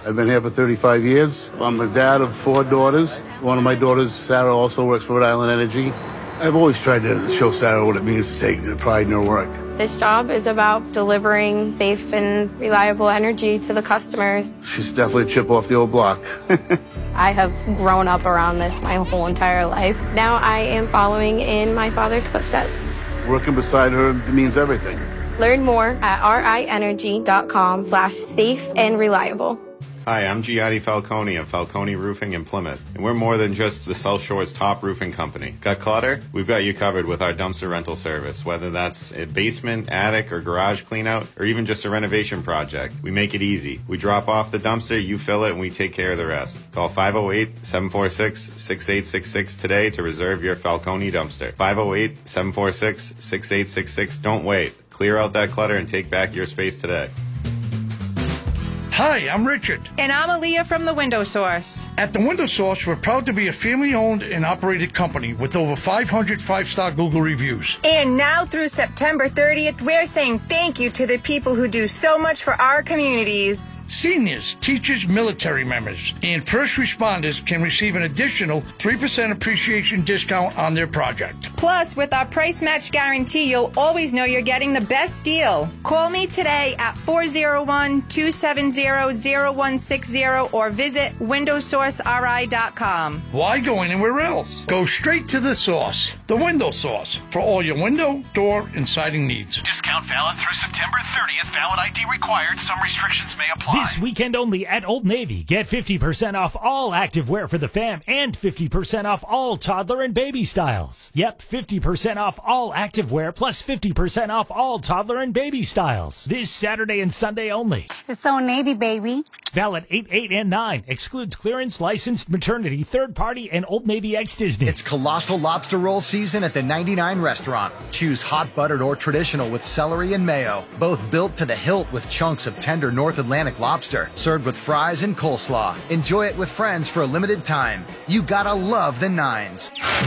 I've been here for 35 years. I'm the dad of 4 daughters. One of my daughters, Sarah, also works for Rhode Island Energy. I've always tried to show Sarah what it means to take pride in her work. This job is about delivering safe and reliable energy to the customers. She's definitely a chip off the old block. I have grown up around this my whole entire life. Now I am following in my father's footsteps. Working beside her means everything. Learn more at rienergy.com/safe and reliable. Hi, I'm Giatti Falcone of Falcone Roofing in Plymouth, and we're more than just the South Shore's top roofing company. Got clutter? We've got you covered with our dumpster rental service, whether that's a basement, attic, or garage cleanout, or even just a renovation project. We make it easy. We drop off the dumpster, you fill it, and we take care of the rest. Call 508-746-6866 today to reserve your Falcone dumpster. 508-746-6866. Don't wait. Clear out that clutter and take back your space today. Hi, I'm Richard. And I'm Aaliyah from The Window Source. At The Window Source, we're proud to be a family-owned and operated company with over 500 5-star Google reviews. And now through September 30th, we're saying thank you to the people who do so much for our communities. Seniors, teachers, military members, and first responders can receive an additional 3% appreciation discount on their project. Plus, with our price match guarantee, you'll always know you're getting the best deal. Call me today at 401-270-0160 or visit windowsourceri.com. Why go anywhere else? Go straight to the source. The Window Source for all your window, door, and siding needs. Discount valid through September 30th. Valid ID required. Some restrictions may apply. This weekend only at Old Navy. Get 50% off all activewear for the fam and 50% off all toddler and baby styles. Yep, 50% off all activewear plus 50% off all toddler and baby styles. This Saturday and Sunday only. It's Old Navy, baby. Valid 8, 8, and 9. Excludes clearance, licensed, maternity, third party, and Old Navy X Disney. It's Colossal Lobster Roll season at the 99 restaurant. Choose hot buttered or traditional with celery and mayo. Both built to the hilt with chunks of tender North Atlantic lobster. Served with fries and coleslaw. Enjoy it with friends for a limited time. You gotta love the Nines.